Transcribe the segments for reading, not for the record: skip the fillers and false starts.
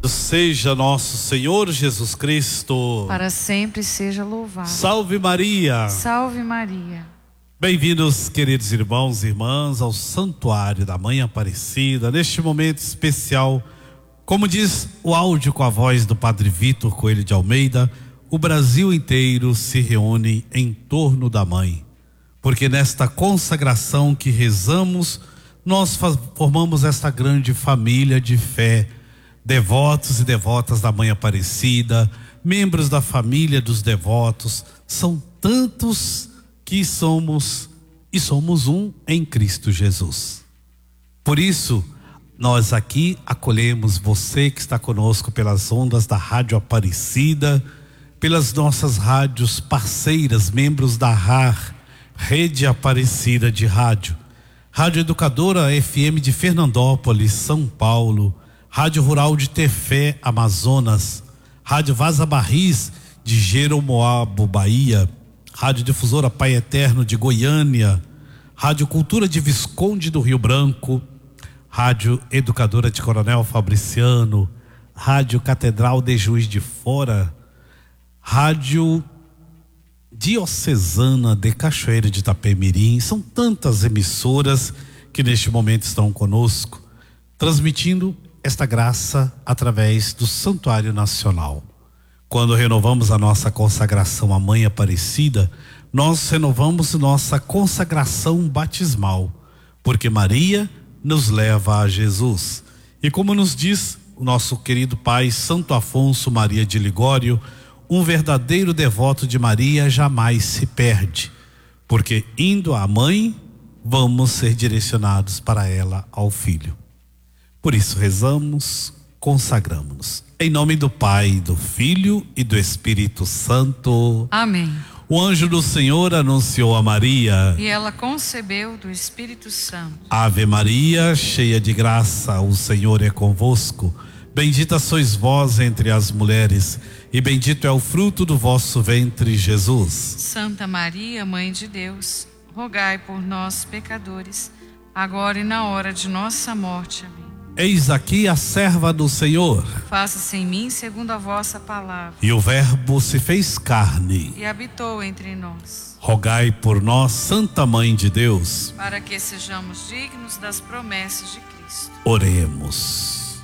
Seja nosso Senhor Jesus Cristo. Para sempre seja louvado. Salve Maria. Salve Maria. Bem-vindos, queridos irmãos e irmãs, ao Santuário da Mãe Aparecida, neste momento especial. Como diz o áudio com a voz do Padre Vitor Coelho de Almeida, o Brasil inteiro se reúne em torno da Mãe, porque nesta consagração que rezamos, nós formamos esta grande família de fé, devotos e devotas da Mãe Aparecida, membros da família dos devotos. São tantos que somos um em Cristo Jesus. Por isso, nós aqui acolhemos você que está conosco pelas ondas da Rádio Aparecida, pelas nossas rádios parceiras, membros da RAR, Rede Aparecida de Rádio, Rádio Educadora FM de Fernandópolis, São Paulo, Rádio Rural de Tefé, Amazonas, Rádio Vaza Barris de Jeromoabo, Bahia, Rádio Difusora Pai Eterno de Goiânia, Rádio Cultura de Visconde do Rio Branco, Rádio Educadora de Coronel Fabriciano, Rádio Catedral de Juiz de Fora, Rádio Diocesana de Cachoeira de Itapemirim. São tantas emissoras que neste momento estão conosco, transmitindo esta graça através do Santuário Nacional. Quando renovamos a nossa consagração à Mãe Aparecida, nós renovamos nossa consagração batismal, porque Maria nos leva a Jesus. E como nos diz o nosso querido pai Santo Afonso Maria de Ligório, um verdadeiro devoto de Maria jamais se perde, porque indo à Mãe, vamos ser direcionados para ela, ao Filho. Por isso rezamos, consagramos. Em nome do Pai, do Filho e do Espírito Santo. Amém. O anjo do Senhor anunciou a Maria. E ela concebeu do Espírito Santo. Ave Maria, cheia de graça, o Senhor é convosco. Bendita sois vós entre as mulheres, e bendito é o fruto do vosso ventre, Jesus. Santa Maria, Mãe de Deus, rogai por nós, pecadores, agora e na hora de nossa morte. Amém. Eis aqui a serva do Senhor. Faça-se em mim segundo a vossa palavra. E o Verbo se fez carne. E habitou entre nós. Rogai por nós, Santa Mãe de Deus, para que sejamos dignos das promessas de Cristo. Oremos.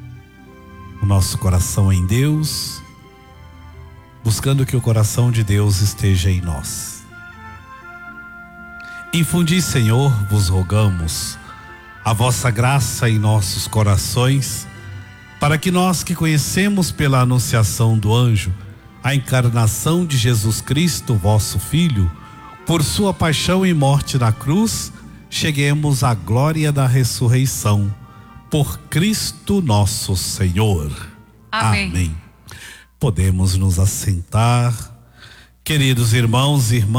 O nosso coração em Deus, buscando que o coração de Deus esteja em nós. Infundi, Senhor, vos rogamos, a vossa graça em nossos corações, para que nós que conhecemos pela anunciação do anjo a encarnação de Jesus Cristo, vosso Filho, por sua paixão e morte na cruz, cheguemos à glória da ressurreição, por Cristo nosso Senhor. Amém. Amém. Podemos nos assentar, queridos irmãos e irmãs.